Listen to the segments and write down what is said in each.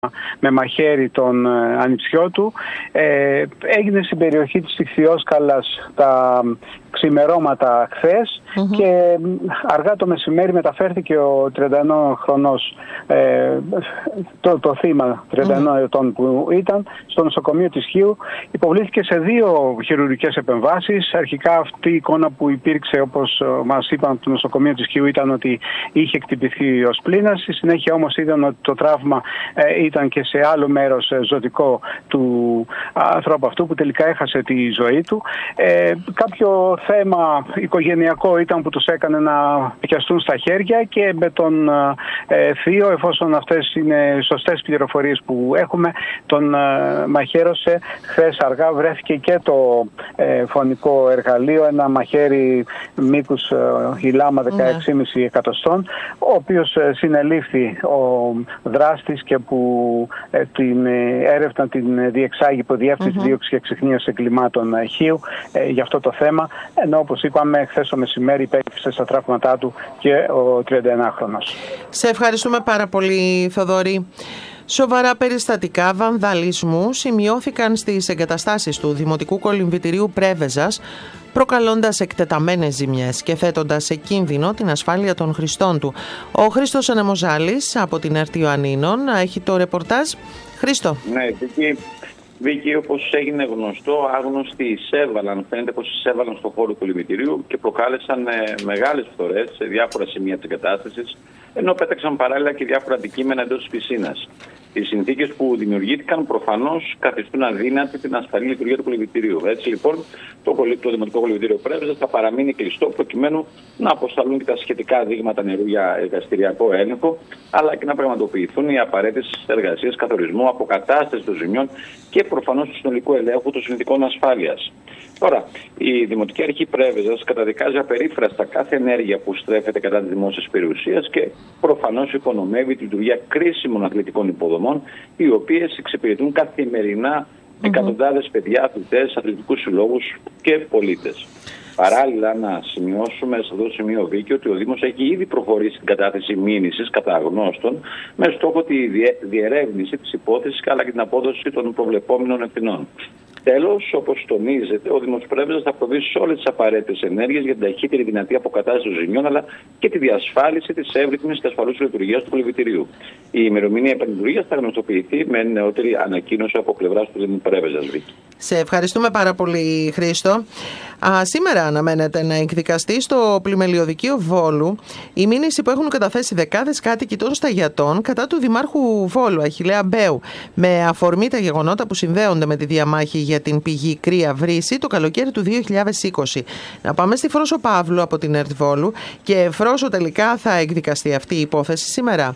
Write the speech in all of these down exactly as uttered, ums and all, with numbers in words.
με μαχαίρι τον ε, ανιψιό του. Ε, έγινε στην περιοχή της Ιχθυόσκαλας τα ξημερώματα χθες mm-hmm. και αργά το μεσημέρι μεταφέρθηκε ο τριάντα ένα χρονός ε, το, το θύμα τριάντα ένα mm-hmm. ετών που ήταν στο νοσοκομείο της Χίου. Υποβλήθηκε σε δύο χειρουργικές επεμβάσεις. Αρχικά αυτή η εικόνα που υπήρξε, όπως μας είπαν από το νοσοκομείο της Χίου, ήταν ότι είχε χτυπηθεί ο σπλήνας. Στη συνέχεια όμως είδαν ότι το τραύμα ε, ήταν και σε άλλο μέρος ε, ζωτικό του ανθρώπου αυτού, που τελικά έχασε τη ζωή του. Ε, κάποιο θέμα οικογενειακό ήταν που τους έκανε να πιαστούν στα χέρια, και με τον ε, θείο, εφόσον αυτές είναι σωστές πληροφορίες που έχουμε, τον ε, μαχαίρωσε. Χθες αργά βρέθηκε και το ε, φωνικό εργαλείο, ένα μαχαίρι μήκους ε, ηλάμα δεκαέξι κόμμα πέντε εκατοστών, ο οποίος ε, συνελήφθη ο δράστης και που ε, την ε, έρευνα την διεξάγει υπό διεύθυνση mm-hmm. δίωξη και εξυχνίαση εγκλημάτων ε, Χίου ε, για αυτό το θέμα. Ενώ, όπως είπαμε, χθες το μεσημέρι υπέκυψε στα τραύματά του και ο τριάντα ένα χρονός. Σε ευχαριστούμε πάρα πολύ, Θοδωρή. Σοβαρά περιστατικά βανδαλισμού σημειώθηκαν στις εγκαταστάσεις του Δημοτικού Κολυμβητηρίου Πρέβεζας, προκαλώντας εκτεταμένες ζημιές και θέτοντας σε κίνδυνο την ασφάλεια των χρηστών του. Ο Χρήστος Ανεμοζάλης από την ΕΡΤ Ιωαννίνων έχει το ρεπορτάζ. Χρήστο. Ναι, Βίκυ, Βίκυ, όπως έγινε γνωστό, άγνωστοι εισέβαλαν, φαίνεται πως εισέβαλαν στον χώρο του κολυμβητηρίου και προκάλεσαν ε, μεγάλες φθορές σε διάφορα σημεία της εγκατάστασης, ενώ πέταξαν παράλληλα και διάφορα αντικείμενα εντός της πισίνας. Οι συνθήκες που δημιουργήθηκαν προφανώς καθιστούν αδύνατη την ασφαλή λειτουργία του κολυμβητηρίου. Έτσι λοιπόν, το, το Δημοτικό Κολυμβητήριο Πρέβεζας θα παραμείνει κλειστό, προκειμένου να αποσταλούν και τα σχετικά δείγματα νερού για εργαστηριακό έλεγχο, αλλά και να πραγματοποιηθούν οι απαραίτητες εργασίες καθορισμού, αποκατάσταση των ζημιών και προφανώς του συνολικού ελέγχου των συνθηκών ασφάλειας. Τώρα, η Δημοτική Αρχή Πρέβεζας καταδικάζει απερίφραστα κάθε ενέργεια που στρέφεται κατά της δημόσιας περιουσίας και προφανώς υπονομεύει τη λειτουργία κρίσιμων αθλητικών υποδομών, οι οποίες εξυπηρετούν καθημερινά mm-hmm. εκατοντάδες παιδιά, αθλητές, αθλητικούς συλλόγους και πολίτες. Παράλληλα, να σημειώσουμε σε αυτό το σημείο, Βίκυ, ότι ο Δήμος έχει ήδη προχωρήσει στην κατάθεση μήνυσης κατά αγνώστων με στόχο τη διερεύνηση της υπόθεσης αλλά και την απόδοση των προβλεπόμενων ευθυνών. Τέλος, όπως τονίζεται, ο Δήμος Πρέβεζας θα προβεί σε όλες τις απαραίτητες ενέργειες για την ταχύτερη δυνατή αποκατάσταση των ζημιών, αλλά και τη διασφάλιση της εύρυθμης και ασφαλούς λειτουργίας του κολυμβητηρίου. Η ημερομηνία επανλειτουργίας θα γνωστοποιηθεί με νεότερη ανακοίνωση από πλευράς του Δήμου Πρέβεζας. Σε ευχαριστούμε πάρα πολύ, Χρήστο. Α, σήμερα αναμένεται να εκδικαστεί στο Πλημελιωδικείο Βόλου η μήνυση που έχουν καταθέσει δεκάδες κάτοικοι των Σταγιατών κατά του Δημάρχου Βόλου, Αχιλλέα Μπέου, με αφορμή τα γεγονότα που συνδέονται με τη διαμάχη για την πηγή Κρύα Βρύση το καλοκαίρι του δύο χιλιάδες είκοσι. Να πάμε στη Φρόσο Παύλου από την ΕΡΤ Βόλου. Και Φρόσο, τελικά θα εκδικαστεί αυτή η υπόθεση σήμερα?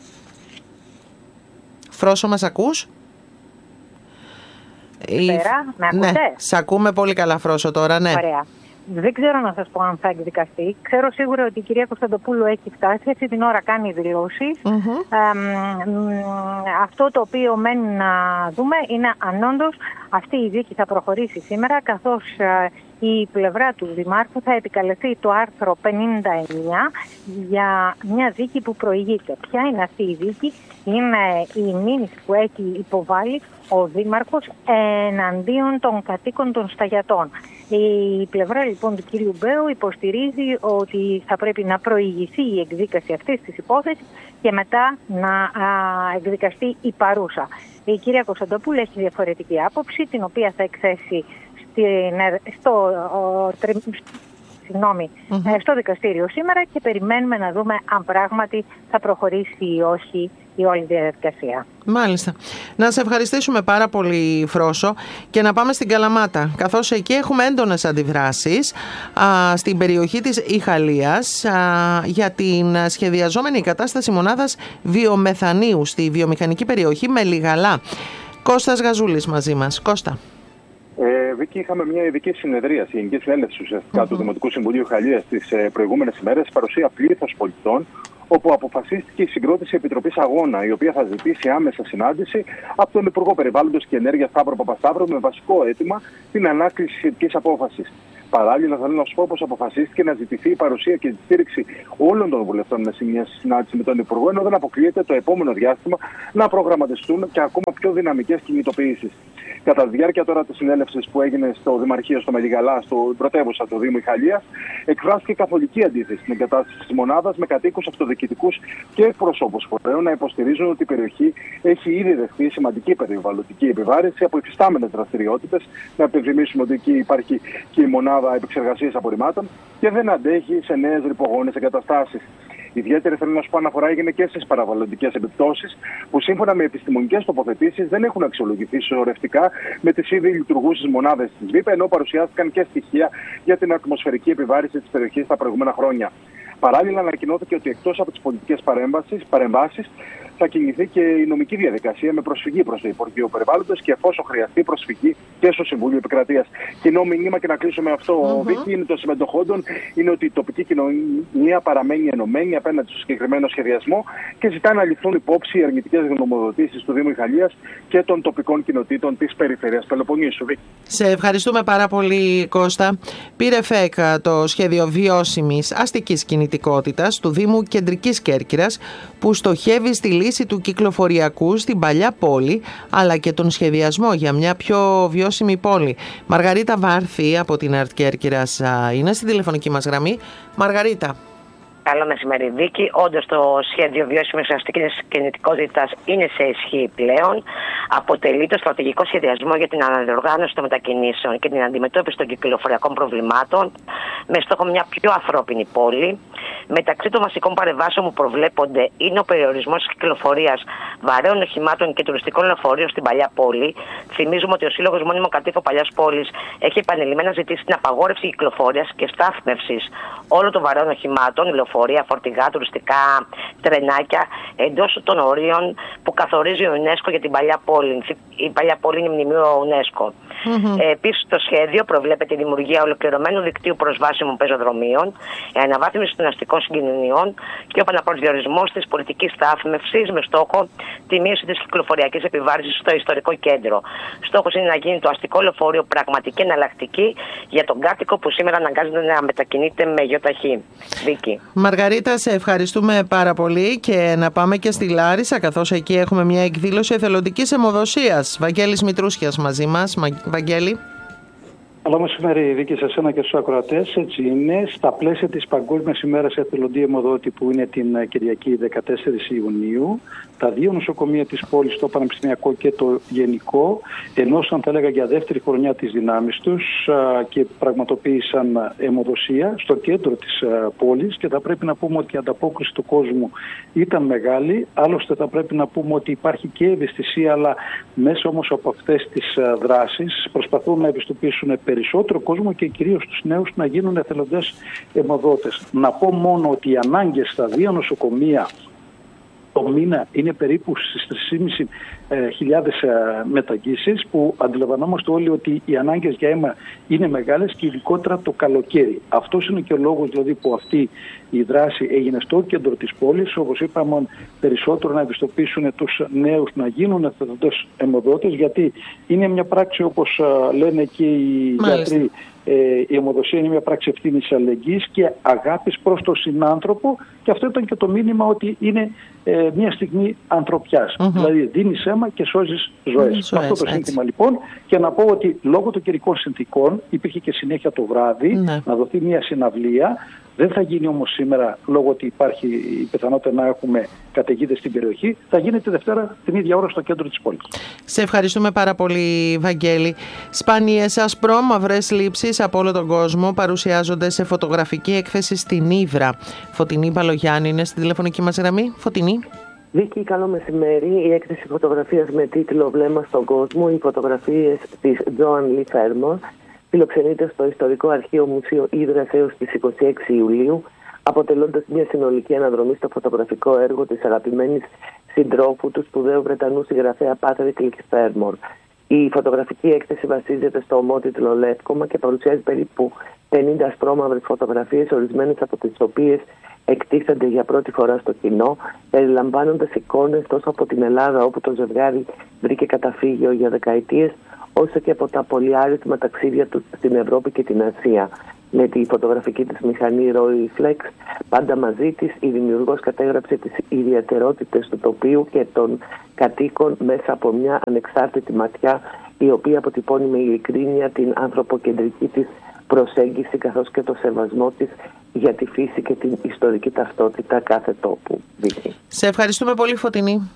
Φρόσο, μας ακούς? Καλησπέρα, με ακούτε? Ναι, σ' ακούμε πολύ καλά, Φρόσο, τώρα, ναι. Ωραία. Δεν ξέρω να σας πω αν θα εκδικαστεί. Ξέρω σίγουρα ότι η κυρία Κωνσταντοπούλου έχει φτάσει. Αυτή την ώρα κάνει δηλώσεις. Mm-hmm. Ε, αυτό το οποίο μένει να δούμε είναι αν όντως αυτή η δίκη θα προχωρήσει σήμερα, καθώς ε, η πλευρά του Δημάρχου θα επικαλεστεί το άρθρο πενήντα εννιά για μια δίκη που προηγείται. Ποια είναι αυτή η δίκη? Είναι η μήνυση που έχει υποβάλει ο Δήμαρχος εναντίον των κατοίκων των Σταγιατών. Η πλευρά λοιπόν του κύριου Μπέου υποστηρίζει ότι θα πρέπει να προηγηθεί η εκδίκαση αυτής της υπόθεσης και μετά να α, εκδικαστεί η παρούσα. Η κυρία Κωνσταντοπούλου έχει διαφορετική άποψη, την οποία θα εκθέσει στην, στο, ο, τρι, συγγνώμη, mm-hmm. στο δικαστήριο σήμερα, και περιμένουμε να δούμε αν πράγματι θα προχωρήσει ή όχι η όλη διαδικασία. Μάλιστα. Να σε ευχαριστήσουμε πάρα πολύ, Φρόσο, και να πάμε στην Καλαμάτα, καθώς εκεί έχουμε έντονες αντιδράσεις α, στην περιοχή της Ιχαλίας α, για την σχεδιαζόμενη κατάσταση μονάδας βιομεθανίου στη βιομηχανική περιοχή με Λιγαλά. Κώστας Γαζούλης μαζί μας. Κώστα. Ε, Βίκυ, είχαμε μια ειδική συνεδρίαση, γενική συνέλευση ουσιαστικά mm-hmm. του Δημοτικού Συμβουλίου Ιχαλίας τις ε, προηγούμενες ημέρες, παρουσία πλήθος πολιτών, όπου αποφασίστηκε η συγκρότηση Επιτροπής Αγώνα, η οποία θα ζητήσει άμεσα συνάντηση από τον Υπουργό Περιβάλλοντος και Ενέργειας Σταύρο Παπασταύρου με βασικό αίτημα την ανάκληση σχετικής απόφασης. Παράλληλα, θέλω να σου πω πως αποφασίστηκε να ζητηθεί η παρουσία και τη στήριξη όλων των βουλευτών σε μια συνάντηση με τον Υπουργό, ενώ δεν αποκλείεται το επόμενο διάστημα να προγραμματιστούν και ακόμα πιο δυναμικές κινητοποιήσεις. Κατά τη διάρκεια τώρα της συνέλευσης που έγινε στο Δημαρχείο στο Μελιγαλά, στο πρωτεύουσα του Δήμου Ιχαλίας, εκφράστηκε καθολική αντίθεση στην εγκατάσταση της μονάδας, με κατοίκους, αυτοδιοικητικούς και εκπροσώπους φορέων να υποστηρίζουν ότι η περιοχή έχει ήδη δεχθεί σημαντική περιβαλλοντική επιβάρυνση από υφιστάμενες δραστηριότητες. Να επιθυμίσουμε ότι εκεί υπάρχει και η μονάδα επεξεργασίας απορριμμάτων και δεν αντέχει σε νέες ρυπογόνες εγκαταστάσεις. Ιδιαίτερη, θέλω να σου πω, αναφορά έγινε και στις παραβαλλοντικές επιπτώσεις, που σύμφωνα με επιστημονικές τοποθετήσεις δεν έχουν αξιολογηθεί σωρευτικά με τις ήδη λειτουργούσες μονάδες της ΒΥΠ, ενώ παρουσιάστηκαν και στοιχεία για την ατμοσφαιρική επιβάρυνση της περιοχής τα προηγούμενα χρόνια. Παράλληλα, ανακοινώθηκε ότι εκτός από τις πολιτικές παρεμβάσεις θα κινηθεί και η νομική διαδικασία με προσφυγή προς το Υπουργείο Περιβάλλοντος και εφόσον χρειαστεί προσφυγή και στο Συμβούλιο Επικρατείας. Κοινό μήνυμα, και να κλείσω με αυτό, mm-hmm. Βίκη, είναι των συμμετοχόντων, είναι ότι η τοπική κοινωνία παραμένει ενωμένη απέναντι στο συγκεκριμένο σχεδιασμό και ζητά να ληφθούν υπόψη οι αρνητικές γνωμοδοτήσεις του Δήμου Ιχαλίας και των τοπικών κοινοτήτων της περιφέρειας Πελοποννήσου. Σε ευχαριστούμε πάρα πολύ, Κώστα. Πήρε ΦΕΚ το σχέδιο βιώσιμης αστικής κινητικότητας του Δήμου Κεντρικής Κέρκυρας, που στοχεύει στη λύση του κυκλοφοριακού στην παλιά πόλη, αλλά και τον σχεδιασμό για μια πιο βιώσιμη πόλη. Μαργαρίτα Βάρθη από την ΑΡΤ Κέρκυρας είναι στην τηλεφωνική μας γραμμή. Μαργαρίτα. Καλό μεσημέρι, Βίκη. Όντως, το σχέδιο βιώσιμης αστικής κινητικότητας είναι σε ισχύ πλέον. Αποτελεί το στρατηγικό σχεδιασμό για την αναδιοργάνωση των μετακινήσεων και την αντιμετώπιση των κυκλοφοριακών προβλημάτων, με στόχο μια πιο ανθρώπινη πόλη. Μεταξύ των βασικών παρεμβάσεων που προβλέπονται είναι ο περιορισμός της κυκλοφορίας βαρέων οχημάτων και τουριστικών λεωφορείων στην παλιά πόλη. Θυμίζουμε ότι ο Σύλλογος Μόνιμων Κατοίκων Παλιάς Πόλης έχει επανειλημμένα ζητήσει την απαγόρευση κυκλοφορίας και στάθμευσης όλων των βαρέων οχημάτων, λεωφορεία, φορτηγά, τουριστικά, τρενάκια, εντός των ορίων που καθορίζει η UNESCO για την παλιά πόλη. Η παλιά πόλη είναι μνημείο UNESCO. Mm-hmm. Ε, Επίσης, το σχέδιο προβλέπεται η δημιουργία ολοκληρωμένου δικτύου προσβάσιμων πεζοδρομίων, η αναβάθμιση των αστικών συγκοινωνιών και ο επαναπροσδιορισμός της πολιτικής στάθμευσης με στόχο τη μείωση της κυκλοφοριακής επιβάρυνσης στο ιστορικό κέντρο. Στόχος είναι να γίνει το αστικό λεωφορείο πραγματική εναλλακτική για τον κάτοικο που σήμερα αναγκάζεται να μετακινείται με γιοταχή. Βίκη. Μαργαρίτα, σε ευχαριστούμε πάρα πολύ και να πάμε και στη Λάρισα, καθώς εκεί έχουμε μια εκδήλωση εθελοντικής αιμοδοσίας. Βαγγέλης Μητρούσιας μαζί μας. Βαγγέλη. Καλό μεσημέρι, Βίκη, σε εσένα και στους ακροατές. Έτσι είναι, στα πλαίσια της Παγκόσμιας ημέρας εθελοντή αιμοδότη, που είναι την Κυριακή δεκατέσσερις Ιουνίου, τα δύο νοσοκομεία της πόλης, το Πανεπιστημιακό και το Γενικό, ενώσαν, θα έλεγα, για δεύτερη χρονιά της δυνάμεις τους και πραγματοποίησαν αιμοδοσία στο κέντρο της πόλης, και θα πρέπει να πούμε ότι η ανταπόκριση του κόσμου ήταν μεγάλη. Άλλωστε, θα πρέπει να πούμε ότι υπάρχει και ευαισθησία, αλλά μέσα όμως από αυτές τις δράσεις προσπαθούν να ευαισθητοποιήσουν περισσότερο κόσμο και κυρίως τους νέους να γίνουν εθελοντές αιμοδότες. Να πω μόνο ότι οι ανάγκες στα δύο νοσοκομεία το μήνα είναι περίπου στις τρεις χιλιάδες πεντακόσιες μεταγγίσεις, που αντιλαμβανόμαστε όλοι ότι οι ανάγκες για αίμα είναι μεγάλες, και ειδικότερα το καλοκαίρι. Αυτός είναι και ο λόγος, δηλαδή, που αυτή η δράση έγινε στο κέντρο της πόλης, όπως είπαμε, περισσότερο να ευαισθητοποιήσουν τους νέους να γίνουν εθελοντές αιμοδότες, γιατί είναι μια πράξη, όπως λένε και οι γιατροί, η αιμοδοσία είναι μια πράξη ευθύνης, αλληλεγγύης και αγάπης προς τον συνάνθρωπο, και αυτό ήταν και το μήνυμα, ότι είναι ε, μια στιγμή ανθρωπιάς. Mm-hmm. Δηλαδή δίνεις αίμα και σώζεις ζωές. Mm-hmm. Αυτό το σύνθημα, λοιπόν, και να πω ότι λόγω των καιρικών συνθήκων υπήρχε και συνέχεια το βράδυ mm-hmm. να δοθεί μια συναυλία. Δεν θα γίνει όμως σήμερα, λόγω ότι υπάρχει η πιθανότητα να έχουμε καταιγίδες στην περιοχή. Θα γίνει τη Δευτέρα την ίδια ώρα στο κέντρο της πόλης. Σε ευχαριστούμε πάρα πολύ, Βαγγέλη. Σπάνιες ασπρόμαυρες λήψεις από όλο τον κόσμο παρουσιάζονται σε φωτογραφική έκθεση στην Ύδρα. Φωτεινή Παλογιάννη είναι στην τηλεφωνική μας γραμμή. Φωτεινή. Βίκη, καλό μεσημέρι. Η έκθεση φωτογραφίας με τίτλο «Βλέμμα στον κόσμο», οι φωτογραφίες της Τζόαν Λι Φέρμορ, φιλοξενείται στο Ιστορικό Αρχείο Μουσείο Ύδρας έως τις είκοσι έξι Ιουλίου, αποτελώντας μια συνολική αναδρομή στο φωτογραφικό έργο της αγαπημένης συντρόφου του σπουδαίου Βρετανού συγγραφέα Πάτρικ Λι Φέρμορ. Η φωτογραφική έκθεση βασίζεται στο ομότιτλο λεύκομα και παρουσιάζει περίπου πενήντα ασπρόμαυρες φωτογραφίες, ορισμένες από τις οποίες εκτίθενται για πρώτη φορά στο κοινό, περιλαμβάνοντας εικόνες τόσο από την Ελλάδα, όπου το ζευγάρι βρήκε καταφύγιο για δεκαετίες, όσο και από τα πολυάριθμα ταξίδια του στην Ευρώπη και την Ασία. Με τη φωτογραφική της μηχανή Rolleiflex πάντα μαζί της, η δημιουργός κατέγραψε τις ιδιαιτερότητες του τοπίου και των κατοίκων μέσα από μια ανεξάρτητη ματιά, η οποία αποτυπώνει με ειλικρίνεια την ανθρωποκεντρική της προσέγγιση καθώς και το σεβασμό της για τη φύση και την ιστορική ταυτότητα κάθε τόπου. Βίκη. Σε ευχαριστούμε πολύ, Φωτεινή.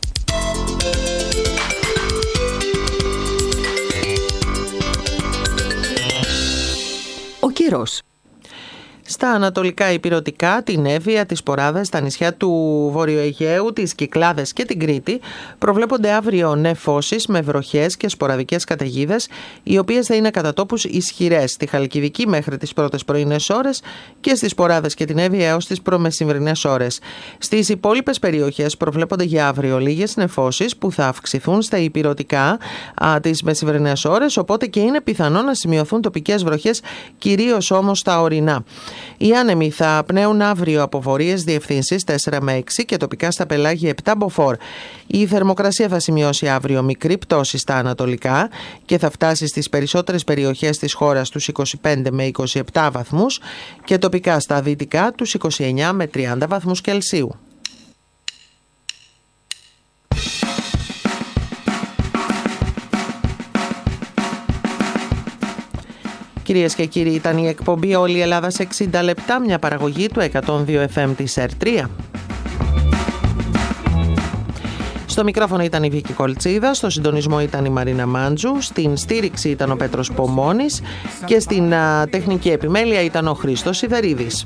Ο καιρός. Στα ανατολικά ηπειρωτικά, την Εύβοια, τις Ποράδες, τα νησιά του Βορειοαιγαίου, τις Κυκλάδες και την Κρήτη προβλέπονται αύριο νεφώσεις με βροχές και σποραδικές καταιγίδες, οι οποίες θα είναι κατά τόπους ισχυρές στη Χαλκιδική μέχρι τις πρώτες πρωινές ώρες και στις Ποράδες και την Εύβοια έως τις προμεσημβρινές ώρες. Στις υπόλοιπες περιοχές προβλέπονται για αύριο λίγες νεφώσεις που θα αυξηθούν στα ηπειρωτικά τις μεσημβρινές ώρες, οπότε και είναι πιθανό να σημειωθούν τοπικές βροχές, κυρίως όμως στα ορεινά. Οι άνεμοι θα πνέουν αύριο από βορείες διευθύνσεις τέσσερα με έξι και τοπικά στα πελάγια επτά μποφόρ. Η θερμοκρασία θα σημειώσει αύριο μικρή πτώση στα ανατολικά και θα φτάσει στις περισσότερες περιοχές της χώρας τους είκοσι πέντε με είκοσι επτά βαθμούς και τοπικά στα δυτικά τους είκοσι εννέα με τριάντα βαθμούς Κελσίου. Κυρίες και κύριοι, ήταν η εκπομπή «Όλη η Ελλάδα σε εξήντα λεπτά», μια παραγωγή του εκατόν δύο εφ εμ της ΕΡ τρία. Στο μικρόφωνο ήταν η Βίκη Κολτσίδα, στο συντονισμό ήταν η Μαρίνα Μάντζου, στην στήριξη ήταν ο Πέτρος Πομώνης και στην α, τεχνική επιμέλεια ήταν ο Χρήστος Σιδερίδης.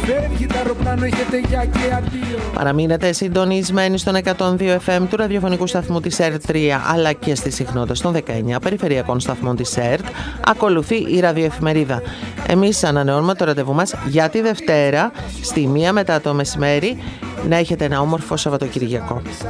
Παραμείνετε συντονισμένοι στον εκατόν δύο εφ εμ του ραδιοφωνικού σταθμού της ΕΡ τρία, αλλά και στις συχνότητες των δεκαεννέα περιφερειακών σταθμών της ΕΡΤ. Ακολουθεί η ραδιοεφημερίδα. Εμείς ανανεώνουμε το ραντεβού μας για τη Δευτέρα στη μία μετά το μεσημέρι. Να έχετε ένα όμορφο Σαββατοκυριακό.